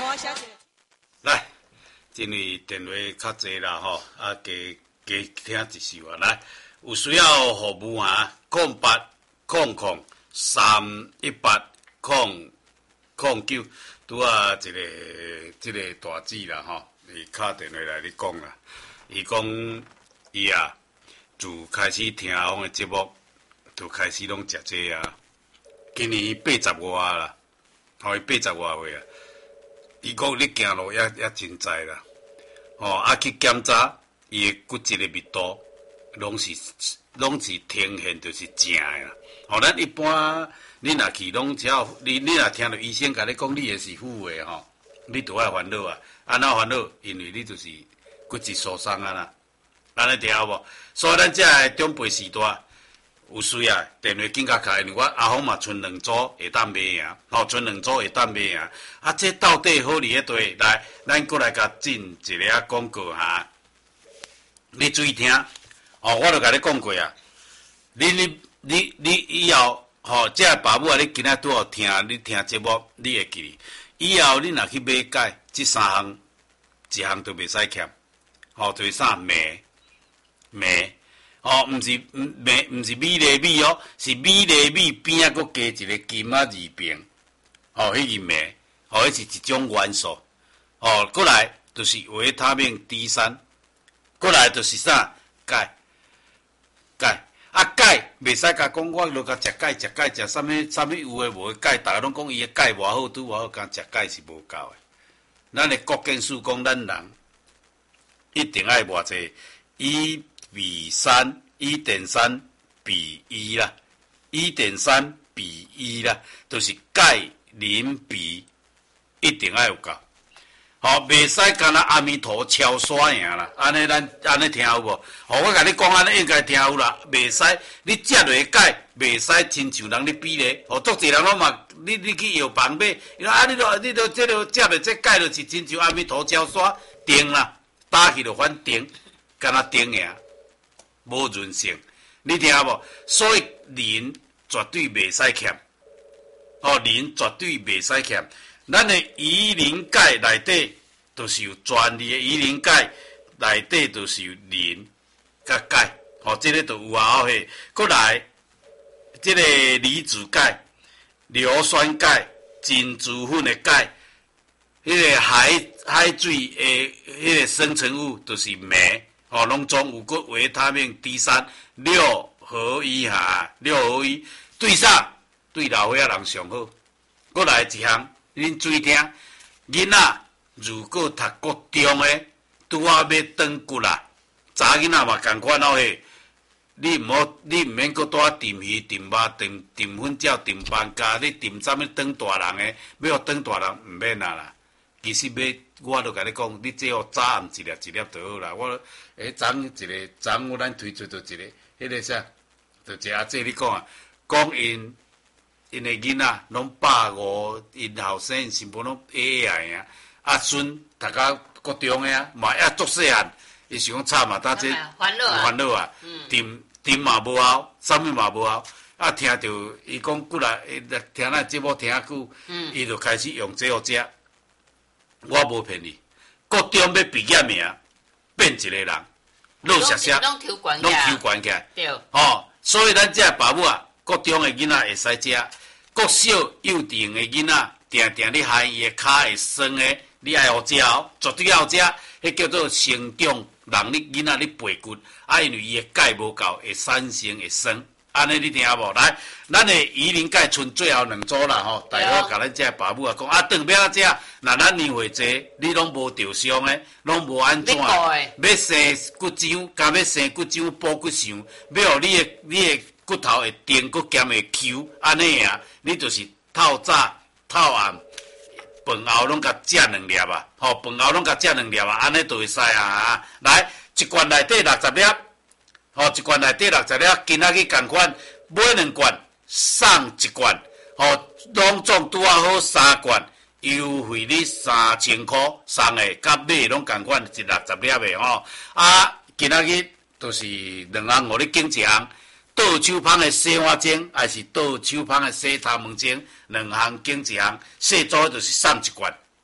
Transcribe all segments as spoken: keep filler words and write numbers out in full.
我小姐。 来，因为电话较济啦吼，啊加加听一首啊，来，有需要服务啊，空八空空三一八空空九，拄啊一个即、这个大姊啦吼，伊敲电话来你讲啦，伊讲伊啊，自开始听我的节目，就开始拢食这啊，今年八十外啦，吼伊八十外岁啊。伊讲你行路也也真在啦，吼、哦、啊去检查伊诶骨质诶密度，拢是拢是呈现就是正诶啦。吼、哦，咱一般你若去拢只要你你若听到医生甲你讲你诶是负诶吼，你就爱烦恼啊。安怎烦恼？因为你就是骨质疏松啊啦，安尼听有无？所以咱遮诶长辈时代。有需要电话紧甲开，因为我阿峰嘛剩两组会当买赢，吼，剩两组会当买赢。啊，这到底好伫迄地？来，咱过来甲进一个啊广告哈。你注意听，哦，我著甲你讲过啊。你你你你以后，吼、哦，这爸母啊，你今仔拄好听，你听节目，你会记。以后你若去买钙，这三项，一项都袂使欠，吼、哦，就是啥镁，镁。哦，毋是毋美，毋是米粒米哦，是米粒米边啊，佫加一个金啊二边，哦，迄个镁，哦，迄是一种元素，哦，过来就是维他命 D 三，过来就是啥钙，钙，啊钙袂使甲讲我落甲食钙食钙食啥物啥物有诶无诶钙，逐个拢讲伊诶钙偌好拄偌好，敢食钙是无够诶。咱诶国健署讲咱人一定爱偌济伊。比三一点三比一啦，一点三比一啦，就是钙磷比一定要有够。好、哦，袂使干那阿弥陀超刷赢啦，安尼咱安尼听有无？哦，我甲你讲安尼应该听有啦，袂使你食落钙，袂使亲像人咧比咧。哦，足侪人拢嘛，你你去药房买，伊讲啊，你都你都这个食落这钙就是亲像阿弥陀超刷定啦，打去就反定，干那定赢。无韧性，你听无？所以磷绝对袂使欠，哦，磷绝对袂使欠。咱的鱼磷钙内底都是有专利的鱼磷钙，内底都是有磷甲钙，哦，这个都有啊嘿。过来，这个离子钙、硫酸钙、珍珠粉的钙，迄、那个海海水的迄个生成物都是镁。哦，拢总有个维他命 D 三六合一哈，六合一对啥？对老岁仔人上好。过来一项，恁注意听，囡仔如果读国中诶，拄啊要转骨啦，查囡仔嘛共款哦嘿。你毋好，你毋免搁带炖鱼、炖肉、炖炖粉饺、炖饭加，你炖啥物转大人诶？要互转大人毋免啊啦。其实要，我都甲你讲，你最好早暗一粒一粒就好啦。我诶，昨一个，昨我咱推出着一个，迄个啥，就一个阿姐你讲啊，讲因因诶囡仔拢百五，因后生因新妇拢矮矮啊，啊孙读到国中诶啊，嘛也足细汉，伊想讲吵嘛，呾这烦恼啊， 烦恼啊，炖炖嘛无效，啥物嘛无效。啊，听着伊讲过来，伊听咱节目听久，伊就开始用这个食。我无骗你，国中要毕业名，变一个人，老实实， 拢抽悬拢抽悬起来。 对， 哦，所以咱这爸母啊，国中的囡仔会使食，国小幼稚园的囡仔，定定你喊伊的骹会酸的，你爱互食哦，绝对要食，迄叫做成长，人你囡仔你背骨，啊，因为伊的钙无够，会产生会酸。安尼你听无？来，咱的鱼鳞钙剩最后两组啦吼，大家甲咱这爸母啊讲啊，顿要啊食，若咱年岁济，你拢无着伤诶，拢无安怎？要生骨浆，甲要生骨浆补骨肠，要互你的你的骨头会定，骨兼会 Q， 安尼啊，你就是透早透暗，饭后拢甲食两粒啊，吼，饭后拢甲食两粒啊，安尼就会使啊。来，一罐内底六十粒。哦，一罐内底六十粒，今仔日共款买两罐送一罐，哦，拢总拄啊好三罐，优惠你三千块送的，甲买拢共款一六十粒的吼。啊，今仔日就是两项互你拣一项，倒手芳的洗碗精，还是倒手芳的洗头毛精，两项拣一项，洗澡就是送一罐，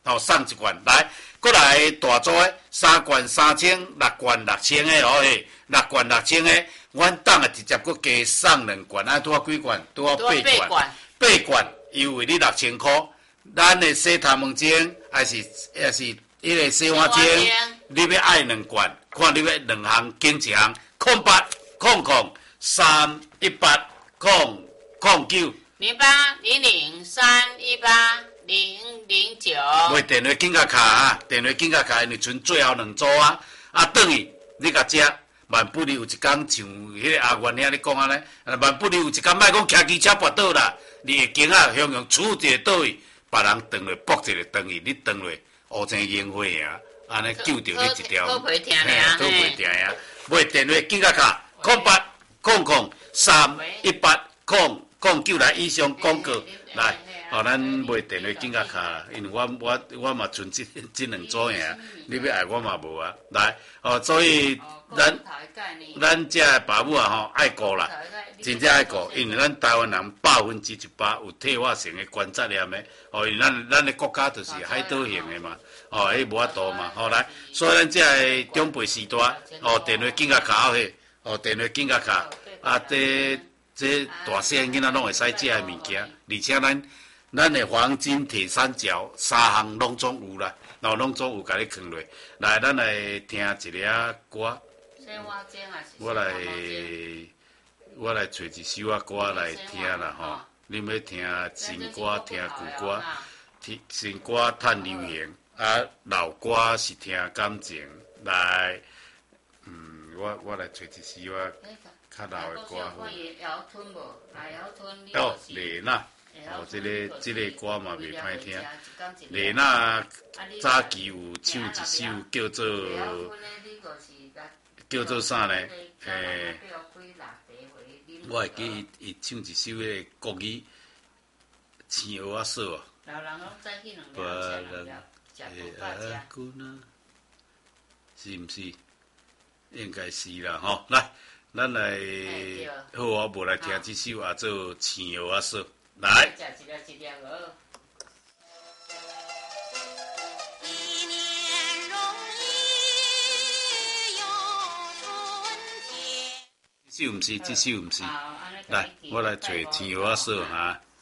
哦，送一罐来，过来大组的三罐三千，六罐六千的哦嘿，六罐六千的，阮当下直接搁加送两罐，啊，拄啊几罐？拄啊八罐，八罐优惠你六千块。咱的洗头毛巾还是还是迄个洗碗巾，你要爱两罐，看你要两项经一项，空八空空三一八空空九零八零零三一八零零九。 买电话紧甲卡啊！电话紧甲卡，因为剩最后两组啊！啊，等于你甲食，万不离有一天像迄个阿元兄你讲安尼，万不离有一天莫讲骑机车跋倒啦，你会惊啊，向向厝一个倒去，别人转来搏一个转去，你转来乌青烟花啊！安尼救着你一条， 讨赔听呀， 讨赔听呀！买电话紧甲卡，空八空空三一八空空九来以上广告来。哦，咱买电话紧甲卡，因为我我我嘛剩即即两组尔，你要爱我嘛无啊。来，哦，所以咱咱遮个爸母啊吼爱顾啦，真正爱顾，因为咱台湾人百分之一百有退化性的关节炎的，哦，因为咱咱的国家就是海岛型的嘛，哦，迄无法度嘛，好来，所以咱遮个长辈时代，哦，电话紧甲卡好迄，哦，电话紧甲卡，啊，这这大细囡仔拢会使食的物件，而且咱。咱的黄金铁三角三项拢总有啦，然后拢总有甲你藏落。来，咱来听一个歌。我来，我来找一首啊歌来听啦吼。你要听新歌，听旧歌，听新歌趁流行，啊老歌是听感情。来，嗯，我我来找一首啊较老的歌好。哦，丽娜。哦，这个这个歌嘛袂歹听。丽娜早期有唱一首叫做叫做啥呢？诶，我会记伊伊唱一首迄个国语《青蚵仔嫂》啊。别人的阿姑啊，是毋是？应该是啦吼。来，咱来好，我无来听这首啊，做《青蚵仔嫂》。来。 一年容易有春天。 这首毋是，这首毋是。来，我来找青蚵仔嫂哈。